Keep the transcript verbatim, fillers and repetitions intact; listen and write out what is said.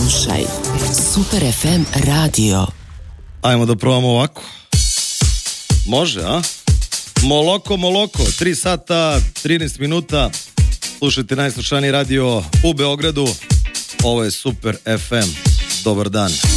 Slušaj Super ef em radio. Ajmo da probamo ovako. Može, a? Moloko, moloko, tri sata, trinaest minuta. Slušajte najslušaniji radio u Beogradu. Ovo je Super ef em. Dobar dan.